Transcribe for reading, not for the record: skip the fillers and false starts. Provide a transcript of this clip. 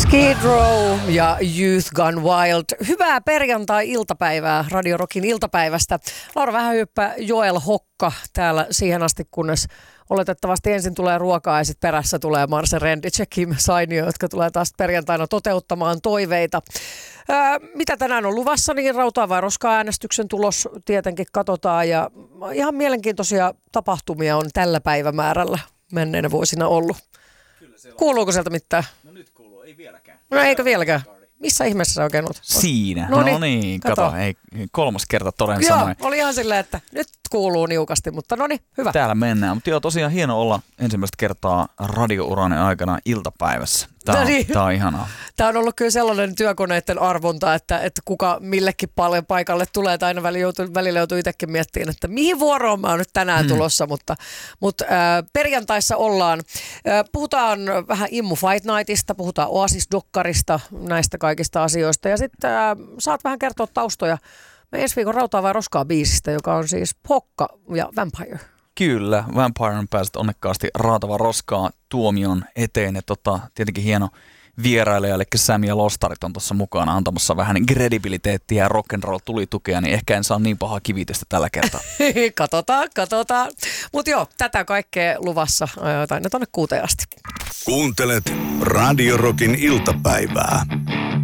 Skid Row ja Youth Gone Wild. Hyvää perjantai-iltapäivää Radio Rockin iltapäivästä. Laura Vähähyyppä, Joel Hokka täällä siihen asti, kunnes oletettavasti ensin tulee ruokaa ja sitten perässä tulee Marse Rendic ja Kim Sainio, jotka tulee taas perjantaina toteuttamaan toiveita. Mitä tänään on luvassa, niin rautaa vai roskaa äänestyksen tulos tietenkin katsotaan ja ihan mielenkiintoisia tapahtumia on tällä päivämäärällä menneinä vuosina ollut. Kuuluuko sieltä mitään? No nyt kuuluu, ei vieläkään. No eikö vieläkään? Missä ihmeessä sä oikein olet? Siinä. No niin, kato. Ei, kolmas kerta toden sanoen. Joo, oli ihan silleen, että nyt kuuluu niukasti, mutta no niin, hyvä. Täällä mennään. Mutta joo, tosiaan hieno olla ensimmäistä kertaa radiourani aikana iltapäivässä. Tää on ihanaa. Tämä on ollut kyllä sellainen työkoneiden arvonta, että kuka millekin paljon paikalle tulee. Tai aina välillä joutuu itsekin miettimään, että mihin vuoroon mä oon nyt tänään tulossa. Mutta perjantaissa ollaan. Puhutaan vähän Immu Fight Nightista, puhutaan Oasis-dokkarista, näistä kaikista asioista. Ja sitten saat vähän kertoa taustoja me ensi viikon Rautaa vai roskaa -biisistä, joka on siis Hokka ja Vampire. Kyllä, Vampire on päässyt onnekkaasti Raatava roskaa tuomion eteen. Ja tietenkin hieno vierailija, eli Sam ja Lostarit on tuossa mukana antamassa vähän kredibiliteettiä ja rock'n'roll tulitukea, niin ehkä en saa niin pahaa kivitystä tällä kertaa. Katsotaan. Mutta joo, tätä kaikkea luvassa aina tonne 6 asti. Kuuntelet Radio Rockin iltapäivää.